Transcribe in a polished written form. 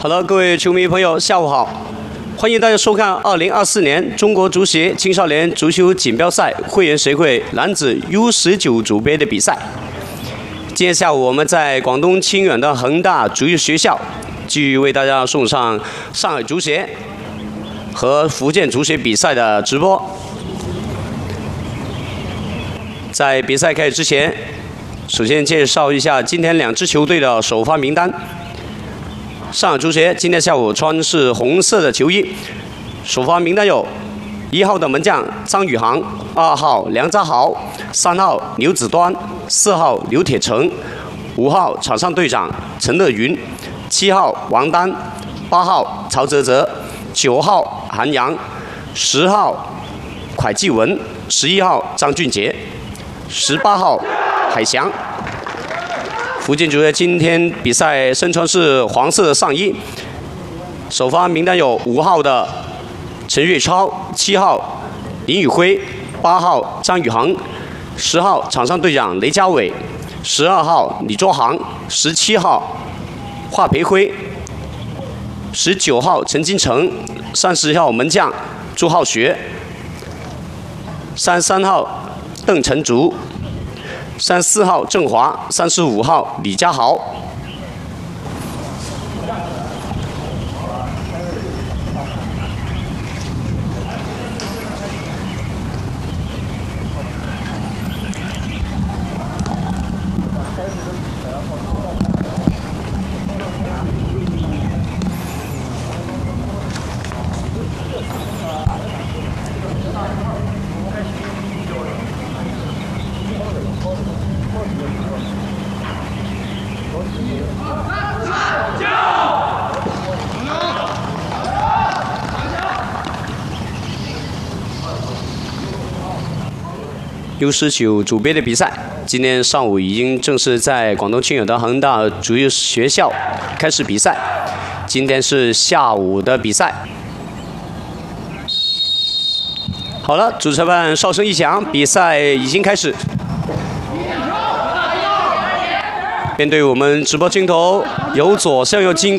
好了，各位球迷朋友，下午好！欢迎大家收看2024年中国足协青少年足球锦标赛会员协会男子 U19组别的比赛。今天下午，我们在广东清远的恒大足球学校，继续为大家送上上海足协和福建足协比赛的直播。在比赛开始之前，首先介绍一下今天两支球队的首发名单。上海足协今天下午穿是红色的球衣，首发名单有1号的门将张宇航，2号梁家豪，3号刘子端，4号刘铁成，5号场上队长陈乐云，7号王丹，8号曹泽泽，9号韩阳，10号蒯继文，11号张俊杰，18号海翔。福建足协今天比赛身穿是黄色的上衣，首发名单有5号的陈瑞超，7号林宇辉，8号张宇航，10号场上队长雷家伟，12号李卓航，17号华培辉，19号陈金城，30号门将朱浩学，33号邓晨竹，34号郑华，35号李家豪。U19组别的比赛，今天上午已经正式在广东清远的恒大足球学校开始比赛。今天是下午的比赛。好了，主裁判哨声一响，比赛已经开始。面对我们直播镜头，由左向右经